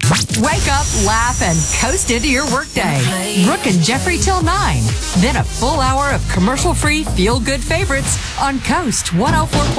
Wake up, laugh, and coast into your workday. Brooke and Jeffrey till 9. Then a full hour of commercial-free feel-good favorites on Coast 104.1.